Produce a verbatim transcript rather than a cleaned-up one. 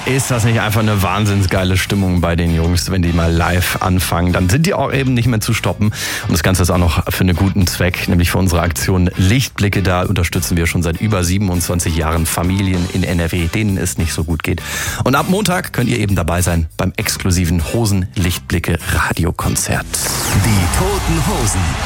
Ist das nicht einfach eine wahnsinnsgeile Stimmung bei den Jungs, wenn die mal live anfangen? Dann sind die auch eben nicht mehr zu stoppen. Und das Ganze ist auch noch für einen guten Zweck, nämlich für unsere Aktion Lichtblicke. Da unterstützen wir schon seit über siebenundzwanzig Jahren Familien in N R W, denen es nicht so gut geht. Und ab Montag könnt ihr eben dabei sein beim exklusiven Hosen-Lichtblicke-Radiokonzert. Die Toten Hosen.